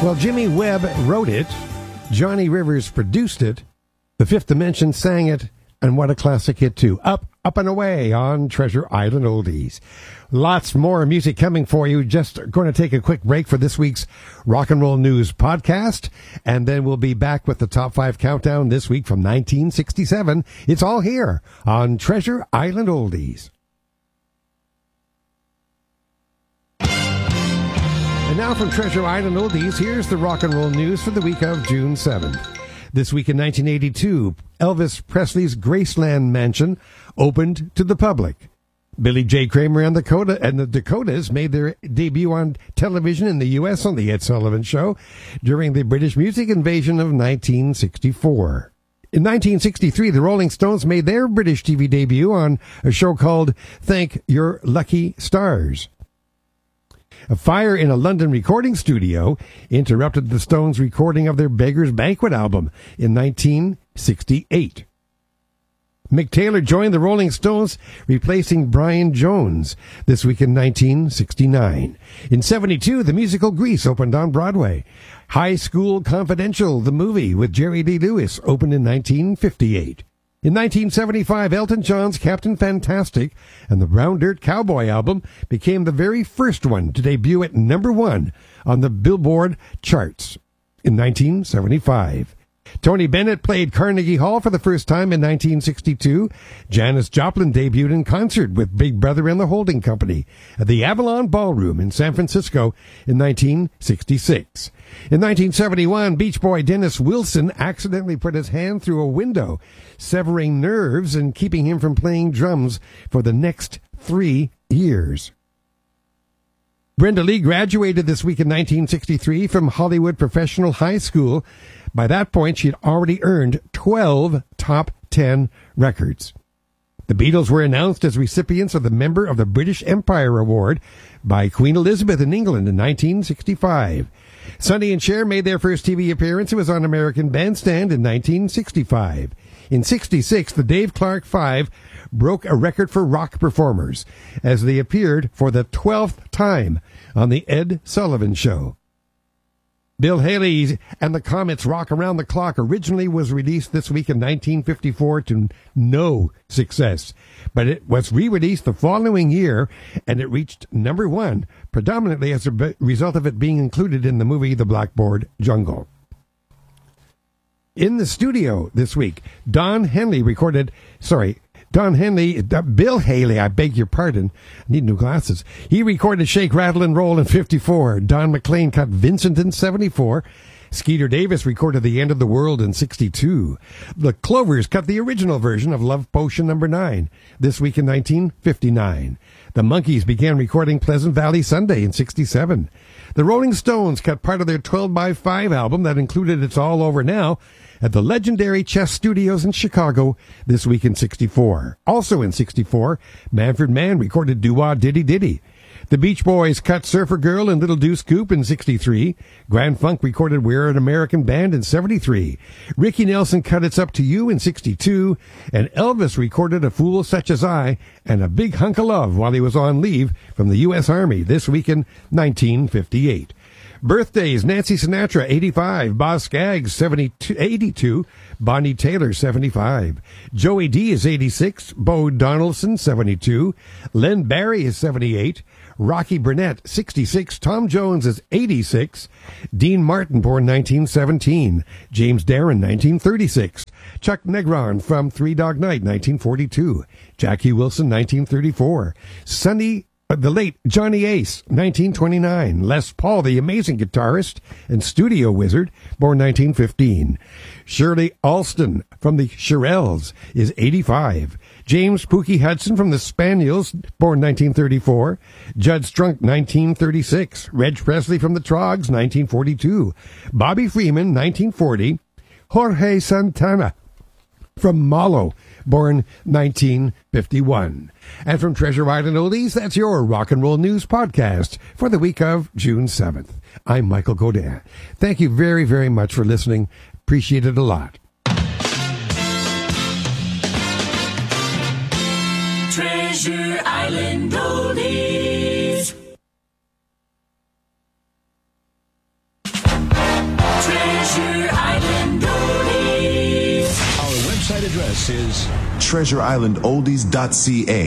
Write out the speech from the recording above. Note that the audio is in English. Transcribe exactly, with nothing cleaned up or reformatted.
Well, Jimmy Webb wrote it, Johnny Rivers produced it, The Fifth Dimension sang it, and what a classic hit too. Up, up and away on Treasure Island Oldies. Lots more music coming for you. Just going to take a quick break for this week's Rock and Roll News podcast, and then we'll be back with the top five countdown this week from nineteen sixty-seven. It's all here on Treasure Island Oldies. And now from Treasure Island Oldies, here's the rock and roll news for the week of June seventh. This week in nineteen eighty-two, Elvis Presley's Graceland Mansion opened to the public. Billy J. Kramer and, Dakota, and the Dakotas made their debut on television in the U S on The Ed Sullivan Show during the British music invasion of nineteen sixty-four. In nineteen sixty-three, the Rolling Stones made their British T V debut on a show called Thank Your Lucky Stars. A fire in a London recording studio interrupted the Stones' recording of their Beggar's Banquet album in nineteen sixty-eight. Mick Taylor joined the Rolling Stones, replacing Brian Jones this week in nineteen sixty-nine. In seventy-two, the musical Grease opened on Broadway. High School Confidential, the movie with Jerry Lee Lewis, opened in nineteen fifty-eight. In nineteen seventy-five, Elton John's Captain Fantastic and the Brown Dirt Cowboy album became the very first one to debut at number one on the Billboard charts in nineteen seventy-five. Tony Bennett played Carnegie Hall for the first time in nineteen sixty-two. Janis Joplin debuted in concert with Big Brother and the Holding Company at the Avalon Ballroom in San Francisco in nineteen sixty-six. In nineteen seventy-one, Beach Boy Dennis Wilson accidentally put his hand through a window, severing nerves and keeping him from playing drums for the next three years. Brenda Lee graduated this week in nineteen sixty-three from Hollywood Professional High School. By that point, she had already earned twelve top ten records. The Beatles were announced as recipients of the Member of the British Empire Award by Queen Elizabeth in England in nineteen sixty-five. Sonny and Cher made their first T V appearance. It was on American Bandstand in nineteen sixty-five. In sixty-six, the Dave Clark Five broke a record for rock performers as they appeared for the twelfth time on the Ed Sullivan Show. Bill Haley and the Comets' Rock Around the Clock originally was released this week in nineteen fifty-four to no success, but it was re-released the following year, and it reached number one, predominantly as a result of it being included in the movie The Blackboard Jungle. In the studio this week, Don Henley recorded, sorry, Don Henley, uh, Bill Haley, I beg your pardon, I need new glasses. He recorded Shake, Rattle, and Roll in fifty-four. Don McLean cut Vincent in seventy-four. Skeeter Davis recorded The End of the World in sixty-two. The Clovers cut the original version of Love Potion number nine this week in nineteen fifty-nine. The Monkees began recording Pleasant Valley Sunday in sixty-seven. The Rolling Stones cut part of their twelve by five album that included It's All Over Now at the legendary Chess Studios in Chicago this week in sixty-four. Also in sixty-four, Manfred Mann recorded Doo-Wah Diddy Diddy. The Beach Boys cut Surfer Girl and Little Deuce Coupe in sixty-three. Grand Funk recorded We're an American Band in seventy-three. Ricky Nelson cut It's Up to You in sixty-two. And Elvis recorded A Fool Such as I and A Big Hunk of Love while he was on leave from the U S Army this week in nineteen fifty-eight. Birthdays, Nancy Sinatra, eighty-five. Boz Scaggs, seventy-two, eighty-two. Bonnie Taylor, seventy-five. Joey D is eighty-six. Bo Donaldson, seventy-two. Len Barry is seventy-eight. Rocky Burnett, sixty-six. Tom Jones is eighty-six. Dean Martin, born nineteen seventeen. James Darren, nineteen thirty-six. Chuck Negron from Three Dog Night, nineteen forty-two. Jackie Wilson, nineteen thirty-four. Sonny The late Johnny Ace, nineteen twenty-nine. Les Paul, the amazing guitarist and studio wizard, born nineteen fifteen. Shirley Alston from the Shirelles is eighty-five. James Pookie Hudson from the Spaniels, born nineteen thirty-four. Judd Strunk, nineteen thirty-six. Reg Presley from the Trogs, nineteen forty-two. Bobby Freeman, nineteen forty. Jorge Santana from Malo, born nineteen fifty-one. And from Treasure Island Oldies, that's your Rock and Roll News podcast for the week of June seventh. I'm Michael Godin. Thank you very, very much for listening. Appreciate it a lot. Treasure Island Oldies. Treasure Island Oldies. Our website address is treasure island oldies dot c a.